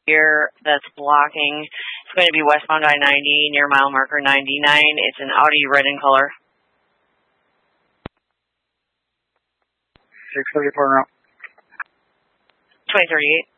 here that's blocking. It's going to be westbound I-90 near mile marker 99. It's an Audi red in color. 630 partner out. 2038.